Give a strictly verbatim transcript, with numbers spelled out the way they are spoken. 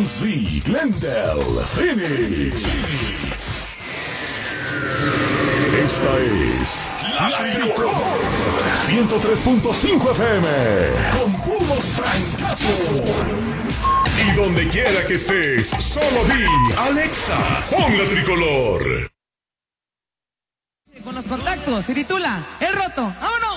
Muncie, Glendale, Phoenix. Esta es La Tricolor ciento tres punto cinco F M con puros francazos. Y donde quiera que estés, solo di Alexa, pon La Tricolor. Con los contactos se titula El Roto. ¡Vámonos!